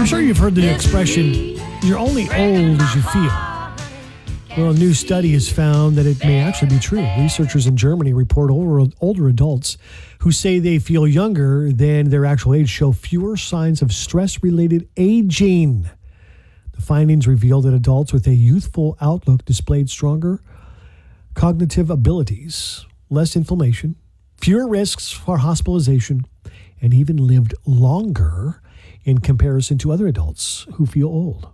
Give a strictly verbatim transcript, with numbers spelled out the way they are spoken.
I'm sure you've heard the expression, you're only old as you feel. Well, a new study has found that it may actually be true. Researchers in Germany report older, older adults who say they feel younger than their actual age show fewer signs of stress-related aging. The findings reveal that adults with a youthful outlook displayed stronger cognitive abilities, less inflammation, fewer risks for hospitalization, and even lived longer in comparison to other adults who feel old.